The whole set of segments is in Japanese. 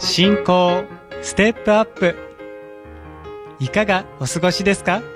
信仰ステップアップ、いかがお過ごしですか？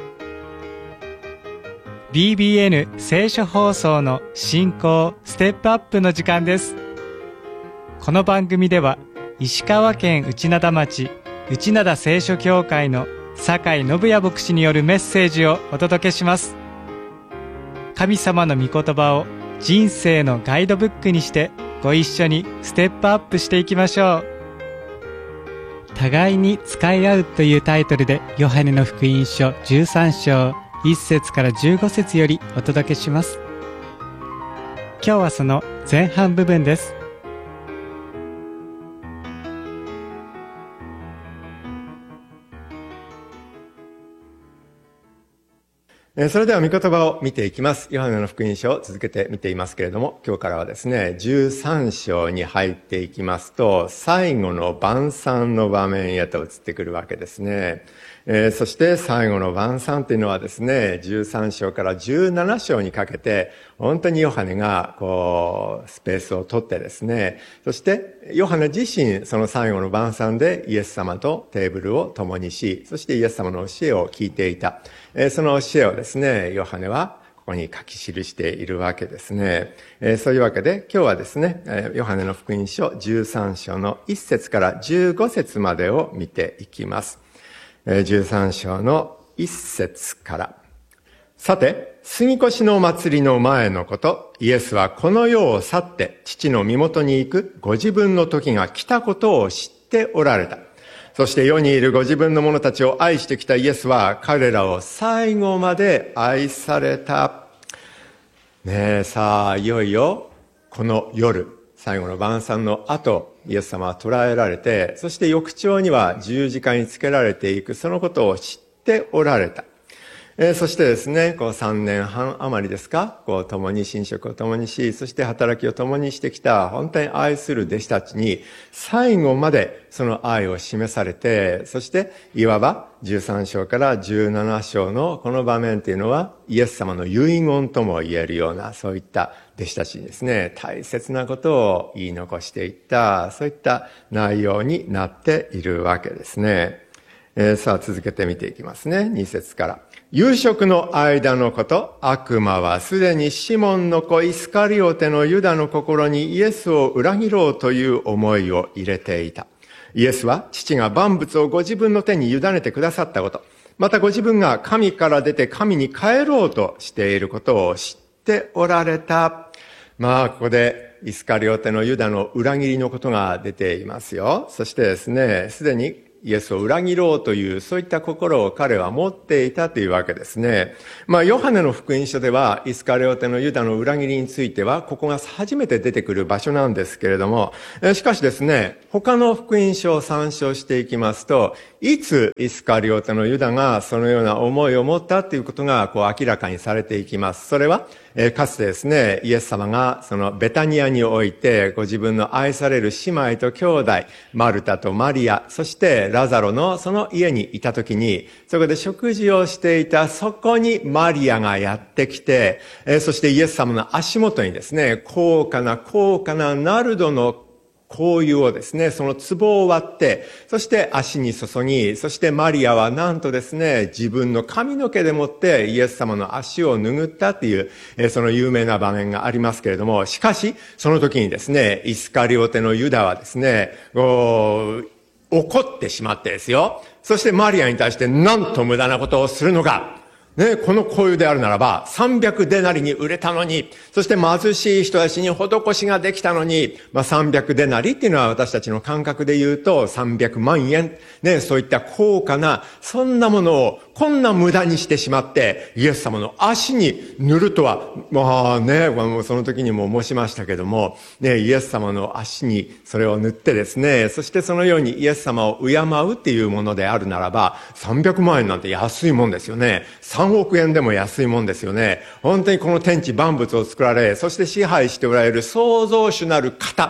BBN 聖書放送の信仰ステップアップの時間です。この番組では石川県内灘町内灘聖書教会の酒井信也牧師によるメッセージをお届けします。神様の御言葉を人生のガイドブックにしてご一緒にステップアップしていきましょう。互いに使い合うというタイトルでヨハネの福音書13章1節から15節よりお届けします。今日はその前半部分です。 それでは御言葉を見ていきます。ヨハネの福音書を続けて見ていますけれども、今日からはですね、13章に入っていきますと、最後の晩餐の場面へと移ってくるわけですね。そして最後の晩餐というのはですね、13章から17章にかけて、本当にヨハネがスペースを取ってですね、そしてヨハネ自身、その最後の晩餐でイエス様とテーブルを共にし、そしてイエス様の教えを聞いていた。その教えをですね、ヨハネはここに書き記しているわけですね。そういうわけで今日はですね、ヨハネの福音書13章の1節から15節までを見ていきます。13章の1節から。さて、杉越の祭りの前のこと、イエスはこの世を去って父の身元に行くご自分の時が来たことを知っておられた。そして世にいるご自分の者たちを愛してきたイエスは彼らを最後まで愛された。ねえ、さあ、いよいよこの夜、最後の晩餐の後、イエス様は捕らえられて、そして翌朝には十字架につけられていく、そのことを知っておられた。そしてですね、3年半余りですか、共に寝食を共にし、そして働きを共にしてきた、本当に愛する弟子たちに、最後までその愛を示されて、そしていわば13章から17章のこの場面というのは、イエス様の遺言とも言えるような、そういった弟子たちにですね、大切なことを言い残していった、そういった内容になっているわけですね。さあ続けて見ていきますね。2節から。夕食の間のこと、悪魔はすでにシモンの子イスカリオテのユダの心にイエスを裏切ろうという思いを入れていた。イエスは父が万物をご自分の手に委ねてくださったこと、またご自分が神から出て神に帰ろうとしていることを知っておられた。ここでイスカリオテのユダの裏切りのことが出ていますよ。そしてですね、すでにイエスを裏切ろうという、そういった心を彼は持っていたというわけですね。ヨハネの福音書では、イスカリオテのユダの裏切りについては、ここが初めて出てくる場所なんですけれども、しかしですね、他の福音書を参照していきますと、いつイスカリオテのユダがそのような思いを持ったということが明らかにされていきます。それは、かつてですね、イエス様がそのベタニアにおいてご自分の愛される姉妹と兄弟、マルタとマリア、そしてラザロのその家にいたときに、そこで食事をしていたそこにマリアがやってきて、そしてイエス様の足元にですね、高価なナルドの香油をですね、その壺を割って、そして足に注ぎ、そしてマリアはなんとですね、自分の髪の毛でもってイエス様の足を拭ったという、その有名な場面がありますけれども、しかし、その時にですね、イスカリオテのユダはですね、怒ってしまってですよ。そしてマリアに対してなんと無駄なことをするのか。ね、この香油であるならば、300デナリに売れたのに、そして貧しい人たちに施しができたのに、300デナリっていうのは私たちの感覚で言うと300万円。ね、そういった高価な、そんなものをこんな無駄にしてしまって、イエス様の足に塗るとは、その時にも申しましたけども、ね、イエス様の足にそれを塗ってですね、そしてそのようにイエス様を敬うっていうものであるならば、300万円なんて安いもんですよね。3億円でも安いもんですよね。本当にこの天地万物を作られ、そして支配しておられる創造主なる方。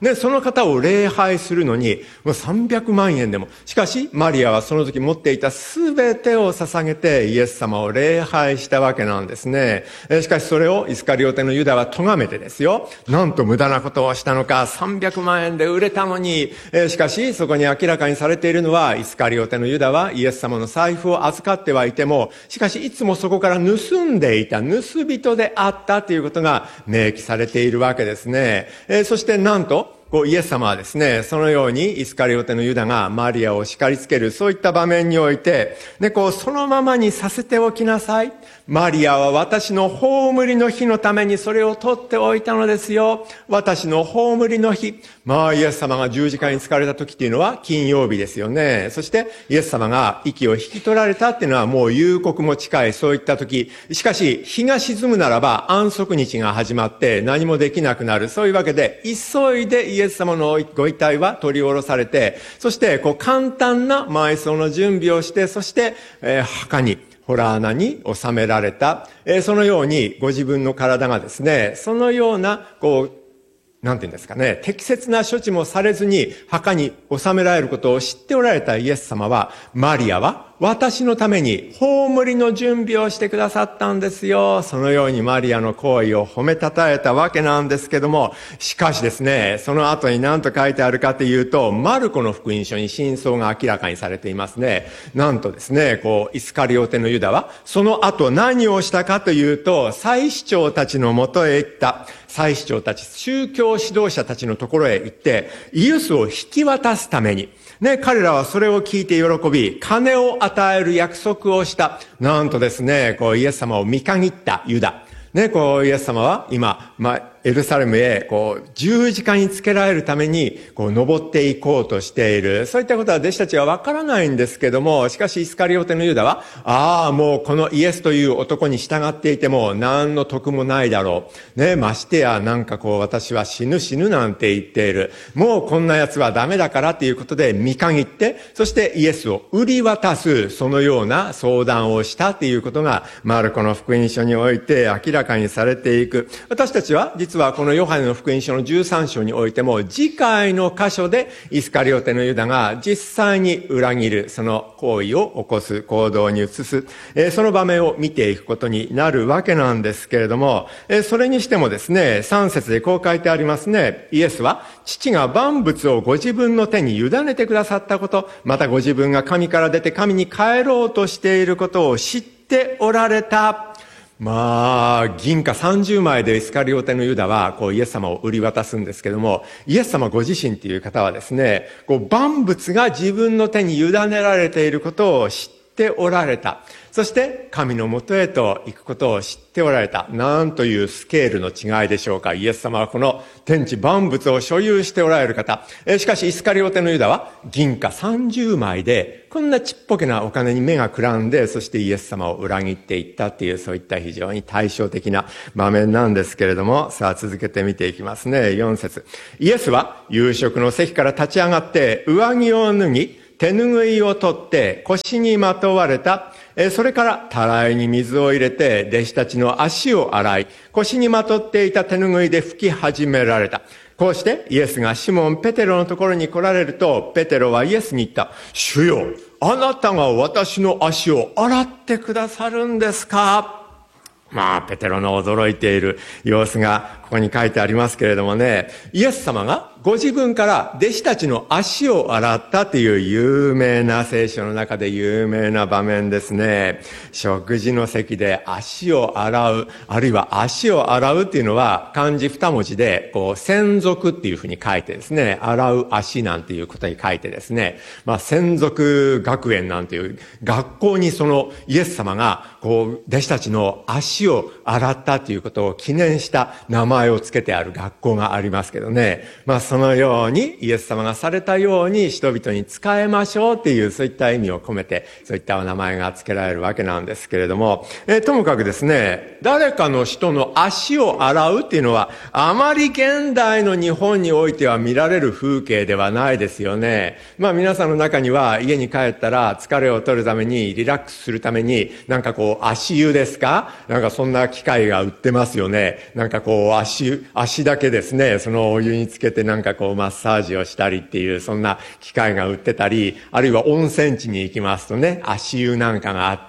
ね、その方を礼拝するのに、もう300万円でも。しかし、マリアはその時持っていたすべてを捧げてイエス様を礼拝したわけなんですね。しかしそれをイスカリオテのユダは咎めてですよ。なんと無駄なことをしたのか、300万円で売れたのに。しかし、そこに明らかにされているのは、イスカリオテのユダはイエス様の財布を預かってはいても、しかしいつもそこから盗んでいた盗人であったということが明記されているわけですね。そしてなんと、イエス様はですね、そのようにイスカリオテのユダがマリアを叱りつける、そういった場面において、そのままにさせておきなさい。マリアは私の葬りの日のためにそれを取っておいたのですよ。私の葬りの日。イエス様が十字架につかれた時っていうのは金曜日ですよね。そしてイエス様が息を引き取られたっていうのはもう夕刻も近い、そういった時。しかし日が沈むならば安息日が始まって何もできなくなる。そういうわけで急いでイエス様のご遺体は取り下ろされて、そして簡単な埋葬の準備をして、そして墓に洞穴に収められた。そのようにご自分の体がですね、そのようななんていうんですかね、適切な処置もされずに墓に収められることを知っておられたイエス様は、マリアは私のために葬りの準備をしてくださったんですよ。そのようにマリアの行為を褒めたたえたわけなんですけども、しかしですね、その後に何と書いてあるかというと、マルコの福音書に真相が明らかにされていますね。なんとですね、イスカリオテのユダは、その後何をしたかというと、祭司長たちのもとへ行った。祭司長たち、宗教指導者たちのところへ行って、イエスを引き渡すために、彼らはそれを聞いて喜び、金を与える約束をした。なんとですね、イエス様を見限ったユダ。イエス様は今、エルサレムへ、十字架につけられるために、登っていこうとしている。そういったことは弟子たちはわからないんですけども、しかしイスカリオテのユダは、もうこのイエスという男に従っていても、何の得もないだろう。ましてや、私は死ぬなんて言っている。もうこんな奴はダメだからということで見限って、そしてイエスを売り渡す、そのような相談をしたということが、マルコの福音書において明らかにされていく。私たちは、実はこのヨハネの福音書の13章においても、次回の箇所でイスカリオテのユダが実際に裏切る、その行為を起こす、行動に移す、その場面を見ていくことになるわけなんですけれども、それにしてもですね、3節でこう書いてありますね。イエスは、父が万物をご自分の手に委ねてくださったこと、またご自分が神から出て神に帰ろうとしていることを知っておられた。銀貨30枚でイスカリオテのユダは、イエス様を売り渡すんですけども、イエス様ご自身っていう方はですね、万物が自分の手に委ねられていることを知っておられた。そして神のもとへと行くことを知っておられた。なんというスケールの違いでしょうか。イエス様はこの天地万物を所有しておられる方。しかしイスカリオテのユダは銀貨30枚でこんなちっぽけなお金に目がくらんで、そしてイエス様を裏切っていったっていう、そういった非常に対照的な場面なんですけれども、さあ続けて見ていきますね。4節。イエスは夕食の席から立ち上がって上着を脱ぎ、手ぬぐいを取って腰にまとわれた。それからたらいに水を入れて弟子たちの足を洗い、腰にまとっていた手ぬぐいで拭き始められた。こうしてイエスがシモン・ペテロのところに来られると、ペテロはイエスに言った。主よ、あなたが私の足を洗ってくださるんですか？ペテロの驚いている様子がここに書いてありますけれどもね、イエス様がご自分から弟子たちの足を洗ったという有名な聖書の中で有名な場面ですね。食事の席で足を洗う、あるいは足を洗うっていうのは漢字2文字で専属っていうふうに書いてですね、洗う足なんていうことに書いてですね、専属学園なんていう学校にそのイエス様が弟子たちの足を洗ったということを記念した名前をつけてある学校がありますけどね。そのようにイエス様がされたように人々に仕えましょうっていう、そういった意味を込めてそういったお名前が付けられるわけなんですけれども、ともかくですね、誰かの人の足を洗うっていうのはあまり現代の日本においては見られる風景ではないですよね。皆さんの中には家に帰ったら疲れを取るためにリラックスするために足湯ですか、そんな機械が売ってますよね。足足だけですね、そのお湯につけてなんかこうマッサージをしたりっていう、そんな機械が売ってたり、あるいは温泉地に行きますとね、足湯なんかがあって、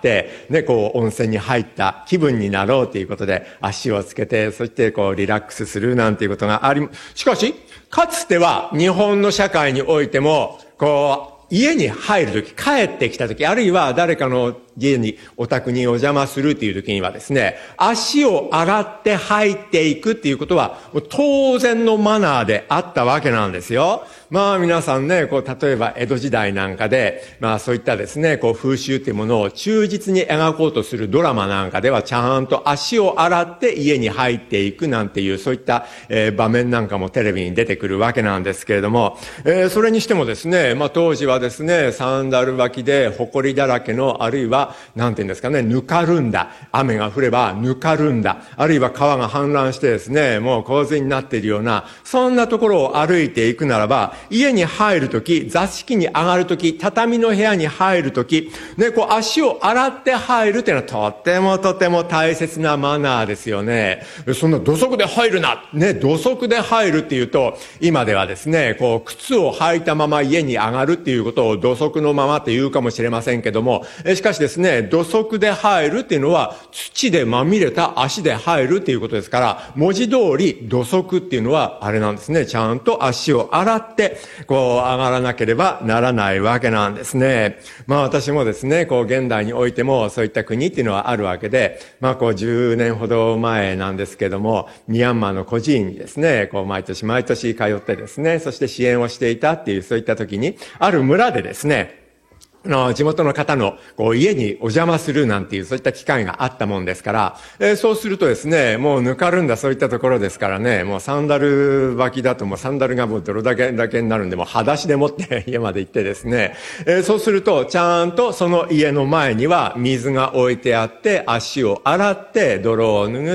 ね、こう温泉に入った気分になろうということで足をつけて、そしてこうリラックスするなんていうことがあり、しかし、かつては日本の社会においても、こう、家に入るとき、帰ってきたとき、あるいは誰かの家に、お宅にお邪魔するというときにはですね、足を洗って入っていくっていうことは、当然のマナーであったわけなんですよ。まあ皆さんね、こう、例えば江戸時代なんかで、まあそういったですね、こう、風習っていうものを忠実に描こうとするドラマなんかでは、ちゃんと足を洗って家に入っていくなんていう、そういった、場面なんかもテレビに出てくるわけなんですけれども、それにしてもですね、まあ当時はですね、サンダル履きで埃だらけの、あるいはなんていうんですかね、ぬかるんだ。雨が降ればぬかるんだ。あるいは川が氾濫してですね、もう洪水になっているような、そんなところを歩いていくならば、家に入るとき、座敷に上がるとき、畳の部屋に入るとき、ね、こう足を洗って入るっていうのはとても大切なマナーですよね。そんな土足で入るな。ね、土足で入るっていうと、今ではですね、こう靴を履いたまま家に上がるっていうことを土足のままって言うかもしれませんけども、しかしですね、土足で入るっていうのは土でまみれた足で入るっていうことですから、文字通り土足っていうのはあれなんですね、ちゃんと足を洗ってこう上がらなければならないわけなんですね。まあ私もですね、こう現代においてもそういった国っていうのはあるわけで、まあこう10年ほど前なんですけども、ミャンマーの孤児院にですね、こう毎年通ってですね、そして支援をしていたっていう、そういった時にある村でですね、地元の方の家にお邪魔するなんていうそういった機会があったもんですから、そうするとですね、もうぬかるんだそういったところですからね、もうサンダル履きだともうサンダルがもう泥だけになるんで、もう裸足でもって家まで行ってですね、そうするとちゃんとその家の前には水が置いてあって、足を洗って泥を拭って、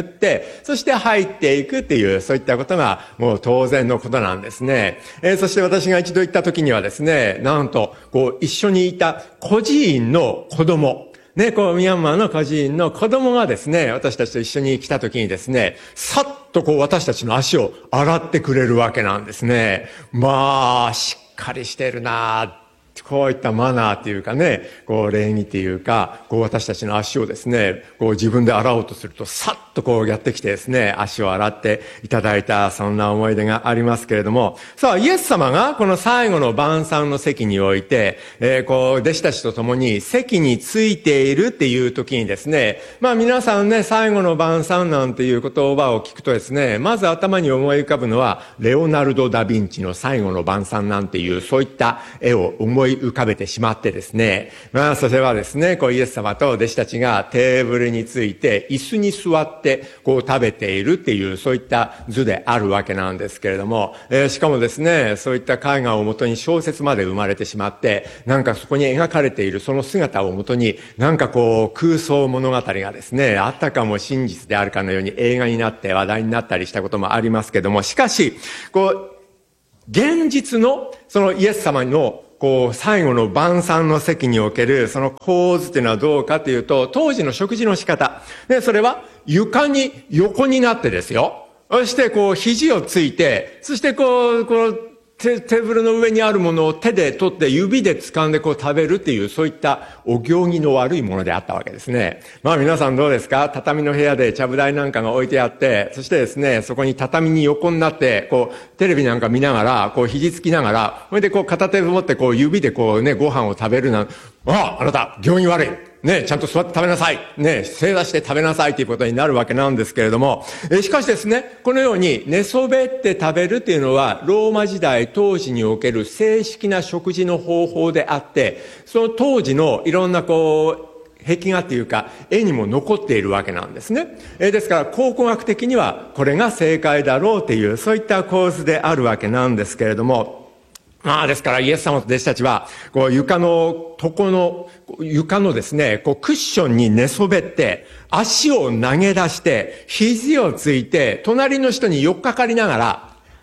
そして入っていくっていう、そういったことがもう当然のことなんですね。そして私が一度行った時にはですね、なんと一緒にいた孤児院の子供、ね、ミャンマーの孤児院の子供がですね、私たちと一緒に来た時にですね、さっと私たちの足を洗ってくれるわけなんですね。まあ、しっかりしてるなぁ。こういったマナーっていうかね、礼儀っていうか、私たちの足をですね、自分で洗おうとすると、さっとやってきてですね、足を洗っていただいた、そんな思い出がありますけれども、さあ、イエス様がこの最後の晩餐の席において、弟子たちと共に席についているっていう時にですね、まあ皆さんね、最後の晩餐なんていう言葉を聞くとですね、まず頭に思い浮かぶのは、レオナルド・ダ・ヴィンチの最後の晩餐なんていう、そういった絵を思い浮かべてしまってですね、まあそれはですね、イエス様と弟子たちがテーブルについて椅子に座って食べているっていう、そういった図であるわけなんですけれども、しかもですね、そういった絵画をもとに小説まで生まれてしまって、なんかそこに描かれているその姿をもとに、なんか空想物語がですね、あったかも真実であるかのように映画になって話題になったりしたこともありますけども、しかし現実のそのイエス様の最後の晩餐の席におけるその構図っていうのはどうかというと、当時の食事の仕方。で、それは床に横になってですよ。そして肘をついて、そしてテーブルの上にあるものを手で取って指で掴んで食べるっていう、そういったお行儀の悪いものであったわけですね。まあ皆さんどうですか？畳の部屋でちゃぶ台なんかが置いてあって、そしてですね、そこに畳に横になって、テレビなんか見ながら、肘つきながら、それで片手を持って指でご飯を食べるあなた、行儀悪い。ね、ちゃんと座って食べなさい。ね、正座して食べなさいということになるわけなんですけれども、しかしですね、このように寝そべって食べるっていうのは、ローマ時代当時における正式な食事の方法であって、その当時のいろんな壁画っていうか、絵にも残っているわけなんですね。ですから、考古学的にはこれが正解だろうっていう、そういった構図であるわけなんですけれども、まあですからイエス様と弟子たちは床のですねクッションに寝そべって足を投げ出して肘をついて隣の人に寄っかかりながら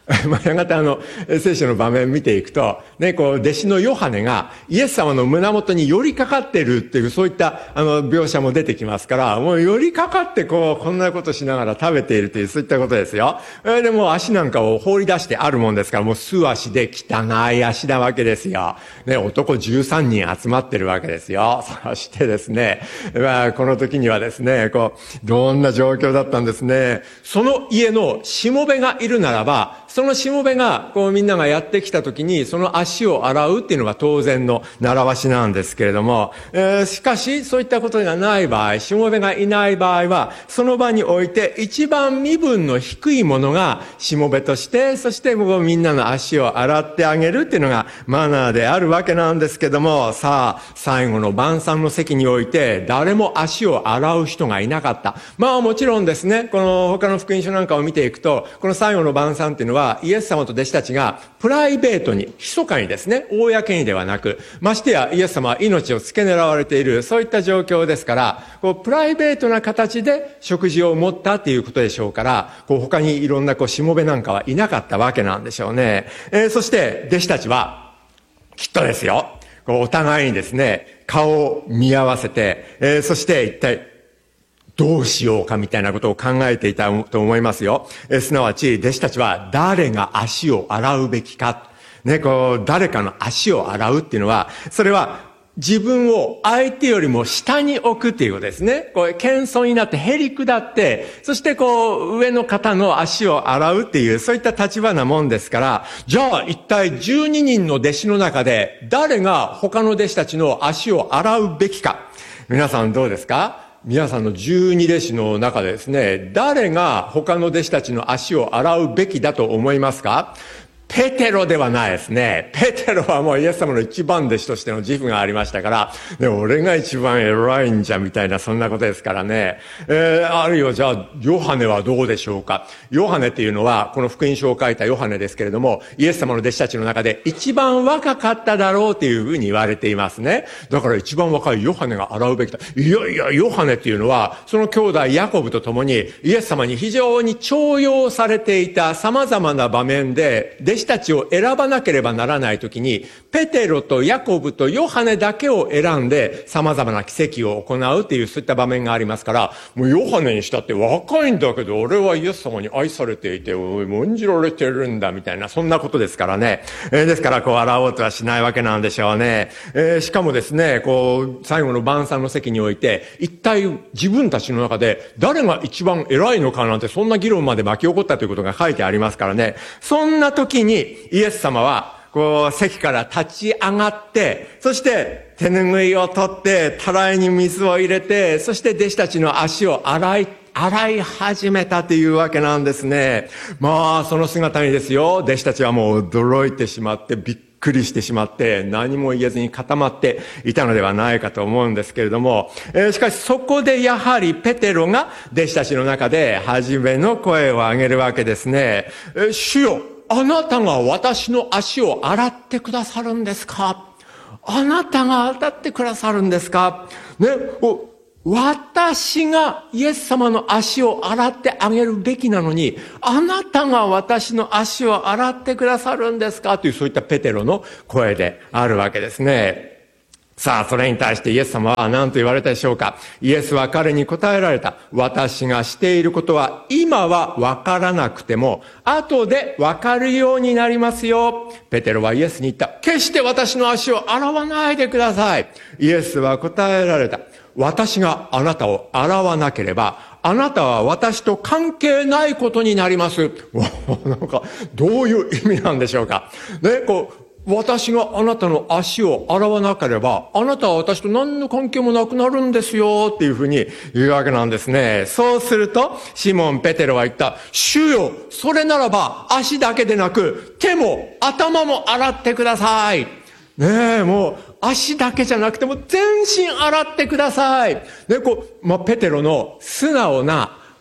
やがて聖書の場面見ていくと、ね、弟子のヨハネがイエス様の胸元に寄りかかっているっていう、そういった描写も出てきますから、もう寄りかかってこんなことしながら食べているという、そういったことですよ。でも足なんかを放り出してあるもんですから、もう素足で汚い足なわけですよ。ね、男13人集まってるわけですよ。そしてですね、この時にはですね、どんな状況だったんですね。その家のしもべがいるならば、そのしもべが、みんながやってきたときに、その足を洗うっていうのが当然の習わしなんですけれども、しかし、そういったことがない場合、しもべがいない場合は、その場において、一番身分の低いものがしもべとして、そしてみんなの足を洗ってあげるっていうのがマナーであるわけなんですけども、さあ、最後の晩餐の席において、誰も足を洗う人がいなかった。もちろんですね、この他の福音書なんかを見ていくと、この最後の晩餐っていうのは、イエス様と弟子たちがプライベートに、密かにですね、公にではなく、ましてやイエス様は命を付け狙われている、そういった状況ですから、プライベートな形で食事を持ったっていうことでしょうから、他にいろんなしもべなんかはいなかったわけなんでしょうね。そして弟子たちは、きっとですよ、お互いにですね、顔を見合わせて、そして一体、どうしようかみたいなことを考えていたと思いますよ。すなわち、弟子たちは誰が足を洗うべきか。ね、誰かの足を洗うっていうのは、それは自分を相手よりも下に置くっていうことですね。謙遜になってへり下って、そして上の方の足を洗うっていう、そういった立場なもんですから、じゃあ一体12人の弟子の中で、誰が他の弟子たちの足を洗うべきか。皆さんどうですか？皆さんの12弟子の中でですね、誰が他の弟子たちの足を洗うべきだと思いますか？ペテロではないですね。ペテロはもうイエス様の一番弟子としての自負がありましたから、ね、俺が一番偉いんじゃみたいな、そんなことですからね。あるいはじゃあ、ヨハネはどうでしょうか。ヨハネっていうのは、この福音書を書いたヨハネですけれども、イエス様の弟子たちの中で一番若かっただろうというふうに言われていますね。だから一番若いヨハネが洗うべきだ。いやいや、ヨハネっていうのは、その兄弟ヤコブと共にイエス様に非常に重用されていた様々な場面で、弟子たちを選ばなければならないときに、ペテロとヤコブとヨハネだけを選んで様々な奇跡を行うっていう、そういった場面がありますから、もうヨハネにしたって若いんだけど、俺はイエス様に愛されていて、重んじられてるんだみたいな、そんなことですからね。ですから洗おうとはしないわけなんでしょうね。しかもですね、最後の晩餐の席において、一体自分たちの中で誰が一番偉いのかなんて、そんな議論まで巻き起こったということが書いてありますからね。そんな時にイエス様は席から立ち上がって、そして手ぬぐいを取ってたらいに水を入れて、そして弟子たちの足を洗い始めたというわけなんですね。その姿にですよ、弟子たちはもう驚いてしまって、びっくりしてしまって、何も言えずに固まっていたのではないかと思うんですけれども、しかしそこでやはりペテロが弟子たちの中で初めの声を上げるわけですね。主よ、あなたが私の足を洗ってくださるんですか？あなたが洗ってくださるんですか？ね、私がイエス様の足を洗ってあげるべきなのに、あなたが私の足を洗ってくださるんですか？という、そういったペテロの声であるわけですね。さあ、それに対してイエス様は何と言われたでしょうか。イエスは彼に答えられた。私がしていることは今は分からなくても後で分かるようになりますよ。ペテロはイエスに言った。決して私の足を洗わないでください。イエスは答えられた。私があなたを洗わなければあなたは私と関係ないことになります。なんかどういう意味なんでしょうかね。私があなたの足を洗わなければ、あなたは私と何の関係もなくなるんですよっていうふうに言うわけなんですね。そうすると、シモン・ペテロは言った。主よ、それならば足だけでなく、手も頭も洗ってください。ねえ、もう足だけじゃなくても全身洗ってください。ね、ペテロの素直な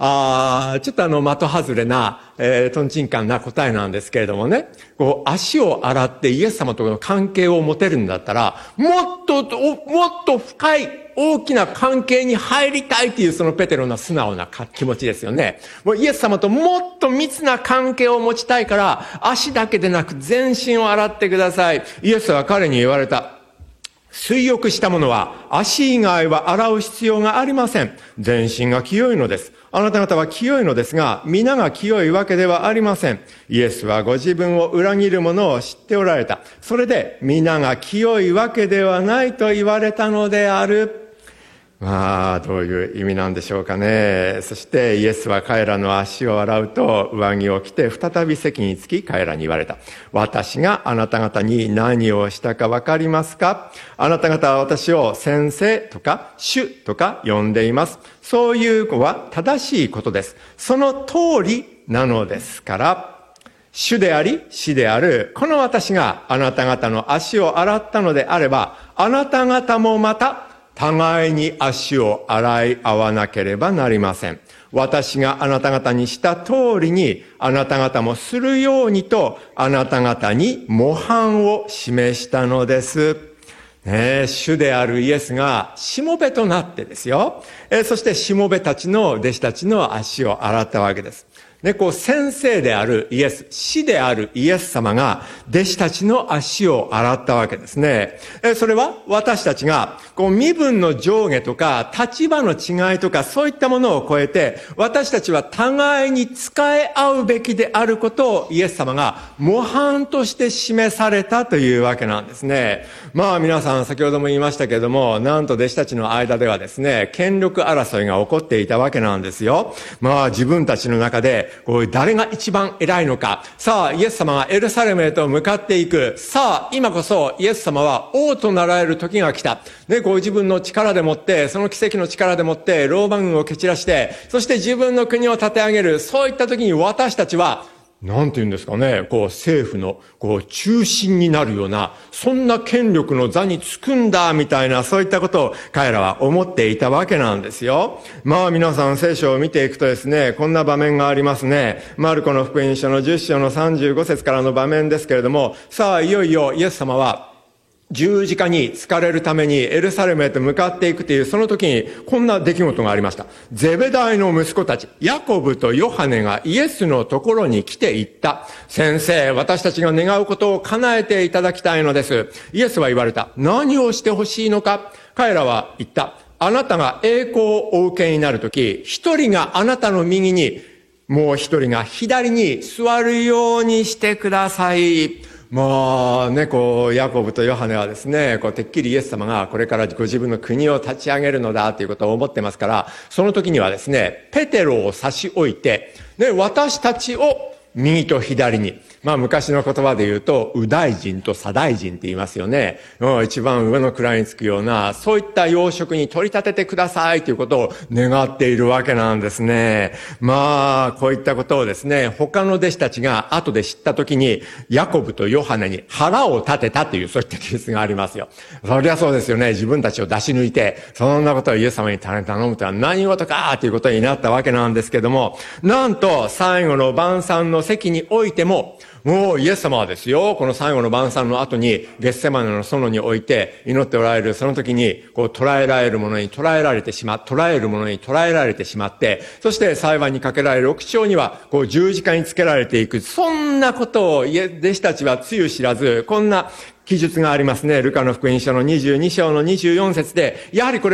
ちょっと的外れな、トンチンカンな答えなんですけれどもね、足を洗ってイエス様との関係を持てるんだったら、もっと深い大きな関係に入りたいというそのペテロの素直な気持ちですよね。もうイエス様ともっと密な関係を持ちたいから、足だけでなく全身を洗ってください。イエスは彼に言われた。水浴した者は足以外は洗う必要がありません。全身が清いのです。あなた方は清いのですが、皆が清いわけではありません。イエスはご自分を裏切る者を知っておられた。それで皆が清いわけではないと言われたのである。どういう意味なんでしょうかね。そしてイエスは彼らの足を洗うと上着を着て再び席につき彼らに言われた。私があなた方に何をしたかわかりますか？あなた方は私を先生とか主とか呼んでいます。そういうのは正しいことです。その通りなのですから、主であり師であるこの私があなた方の足を洗ったのであれば、あなた方もまた互いに足を洗い合わなければなりません。私があなた方にした通りにあなた方もするようにとあなた方に模範を示したのです。主であるイエスがしもべとなってですよ。そしてしもべたちの弟子たちの足を洗ったわけです。先生であるイエス、師であるイエス様が弟子たちの足を洗ったわけですね。それは私たちが身分の上下とか立場の違いとかそういったものを超えて私たちは互いに仕え合うべきであることをイエス様が模範として示されたというわけなんですね。皆さん先ほども言いましたけれども、なんと弟子たちの間ではですね、権力争いが起こっていたわけなんですよ。自分たちの中で誰が一番偉いのか。さあ、イエス様がエルサレムへと向かっていく。さあ、今こそイエス様は王となられる時が来た。自分の力でもって、その奇跡の力でもって、ローマ軍を蹴散らして、そして自分の国を立て上げる。そういった時に私たちは、なんて言うんですかね、政府の中心になるような、そんな権力の座につくんだ、みたいな、そういったことを彼らは思っていたわけなんですよ。皆さん聖書を見ていくとですね、こんな場面がありますね。マルコの福音書の10章の35節からの場面ですけれども、さあ、いよいよイエス様は、十字架に疲れるためにエルサレムへと向かっていくというその時にこんな出来事がありました。ゼベダイの息子たち、ヤコブとヨハネがイエスのところに来て言った。先生、私たちが願うことを叶えていただきたいのです。イエスは言われた。何をしてほしいのか。彼らは言った。あなたが栄光をお受けになるとき、一人があなたの右に、もう一人が左に座るようにしてください。ヤコブとヨハネはですね、てっきりイエス様がこれからご自分の国を立ち上げるのだということを思ってますから、その時にはですね、ペテロを差し置いて、私たちを右と左に、昔の言葉で言うと、右大臣と左大臣って言いますよね。一番上の位につくような、そういった要職に取り立ててくださいということを願っているわけなんですね。こういったことをですね、他の弟子たちが後で知ったときに、ヤコブとヨハネに腹を立てたという、そういった記述がありますよ。そりゃそうですよね。自分たちを出し抜いて、そんなことをイエス様に頼むとは何事かということになったわけなんですけども、なんと最後の晩餐の席においても、もうイエス様はですよ、この最後の晩餐の後にゲッセマネの園において祈っておられるその時に捉えられるものに捉えられてしまって、そして裁判にかけられる6章には十字架につけられていく。そんなことを弟子たちはつゆ知らず、こんな記述がありますね。ルカの福音書の22章の24節で、やはりこれ